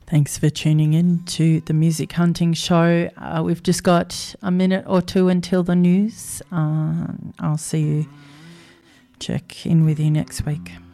Thanks for tuning in to the Music Hunting Show. We've just got a minute or two until the news. I'll see you. Check in with you next week.